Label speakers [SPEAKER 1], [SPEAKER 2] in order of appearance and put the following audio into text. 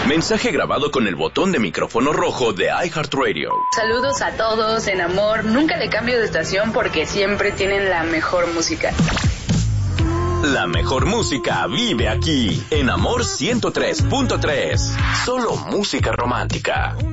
[SPEAKER 1] Mensaje grabado con el botón de micrófono rojo de iHeartRadio.
[SPEAKER 2] Saludos a todos en amor. Nunca le cambio de estación porque siempre tienen la mejor música.
[SPEAKER 1] La mejor música vive aquí, en Amor 103.3. Solo música romántica.